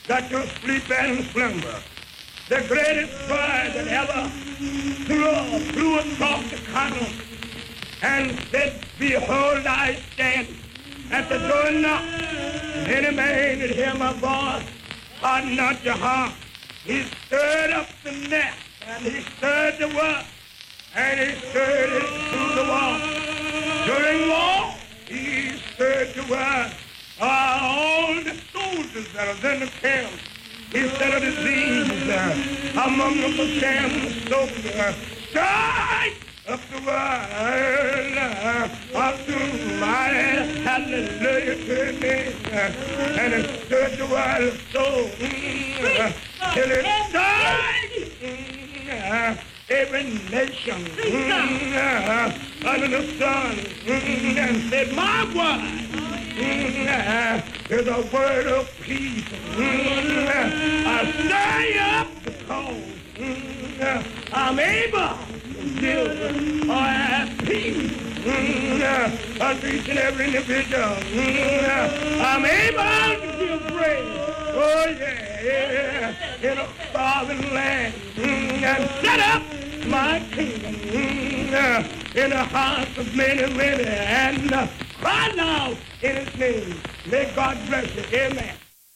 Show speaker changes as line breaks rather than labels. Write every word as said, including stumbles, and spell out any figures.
got to sleep and slumber. The greatest bird that ever flew, flew across the continent and said, behold, I stand at the door and knock. Any man that hear my voice, harden not your heart. He stirred up the nest, and he stirred the work, and he stirred it through the wall. During war, he stirred the work. All the soldiers that are in the camp, instead of disease, uh, among them was damn soldiers. Strike up the world, uh, up to mighty, hallelujah to me, uh, and it stirred the world so, mm, uh, till it stirred mm, uh, every nation mm, uh, under the sun, mm, and said, my word is a word of peace. I stay up because I'm able to give or have peace unto each and every individual. I'm able to give praise. Oh, yeah, yeah, in a starving land. And set up my kingdom in the hearts of many, many, and cry now in his name. May God bless you. Amen.